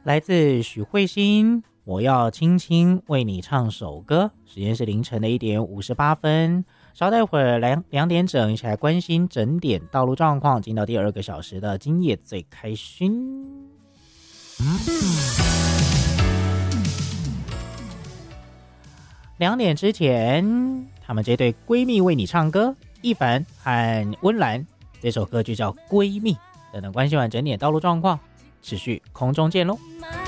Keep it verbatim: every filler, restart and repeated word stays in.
来自许慧欣，我要轻轻为你唱首歌。时间是凌晨的一点五十八分，稍待会儿两两点整，一起来关心整点道路状况。进到第二个小时的今夜最开心。两点之前，她们这对闺蜜为你唱歌，一凡和温岚，这首歌就叫《闺蜜》。等等关心完整点道路状况，持续空中见喽。